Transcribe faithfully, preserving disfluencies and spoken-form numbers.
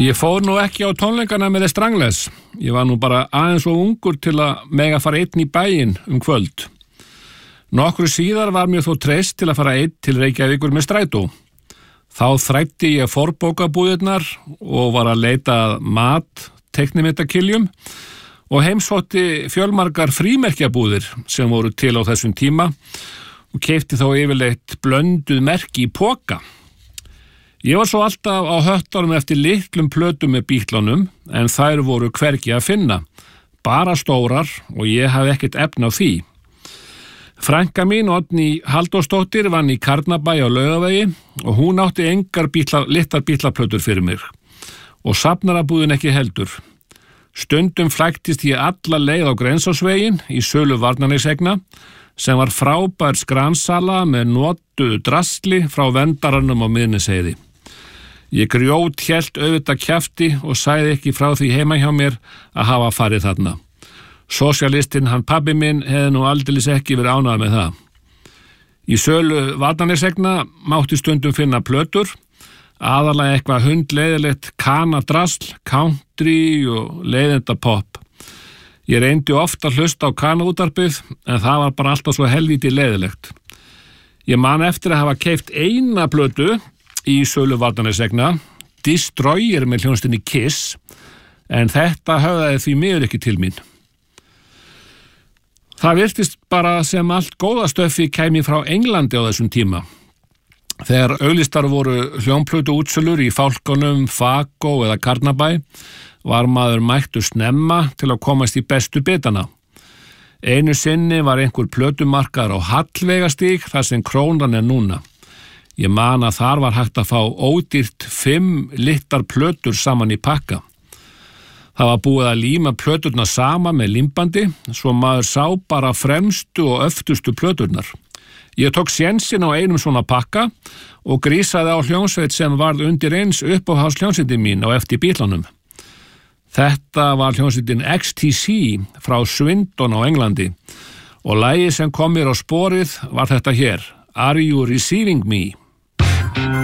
Ég fór nú ekki á tónleikana með The Stranglers. Ég var nú bara aðeins og ungur til að mega fara einn í bæinn um kvöld. Nokkru síðar var mér þó treyst til að fara einn til Reykjavíkur með strætó. Þá þræddi ég forbókabúðirnar og var að leita að mat, teiknimyndakiljum og heimsótti fjölmargar frímerkjabúðir sem voru til á þessum tíma og keypti þá yfirleitt blönduð merki í poka. Ég var svo alltaf á höttunum eftir litlum plötum með Beatlunum en þær voru hvergi að finna, bara stórar og ég hafði ekkert efni á því. Frænka mín, Oddný Halldórsdóttir, vann í Karnabæ á Laugavegi og hún átti engar bítla, litlar bítlaplötur fyrir mig og safnarabúðin ekki heldur. Stundum flæktist ég alla leið á Grensásveginn í sölu Varnarnesegna sem var frábær skransala með notuðu drasli frá vendaranum á Miðnesheiði. Ég grjót hélt auðvitað kjafti og sagði ekki frá því heima hjá mér að hafa farið þarna. Sósíalistinn hann pabbi minn hefði nú aldeilis ekki verið ánægður með það. Í sölu Varnarnesegna mátti stundum finna plötur, aðalega eitthvað hundleiðilegt kanadrasl, country og leiðenda pop. Ég reyndi ofta að hlusta á kanaútvarpið en það var bara alltaf svo helvíti leiðilegt. Ég man eftir að hafa keypt eina plötu í sölu Varnarnesegna, Destroyer með hljónstinni Kiss, en þetta höfðaði því miður ekki til mín. Það virtist bara sem allt góða stöffi kæmi frá Englandi á þessum tíma. Þegar auglýstar voru hljómplötu útsölur í Fálkunum, Fagó eða Karnabæ, var maður mættur snemma til að komast í bestu bitana. Einu sinni var einhver plötumarkar á Hallveigastíg þar sem Krónan er núna. Ég man að þar var hægt að fá ódýrt fimm litlar plötur saman í pakka. Það var búið að líma plöturna sama með límbandi, svo maður sá bara fremstu og öftustu plöturnar. Ég tók sénsinn á einum svona pakka og grísaði á hljómsveit sem varð undir eins uppáhalds hljómsveitin mín á eftir Beatlunum. Þetta var hljómsveitin X T C frá Swindon á Englandi og lagið sem kom mér á sporið var þetta hér, Are You Receiving Me?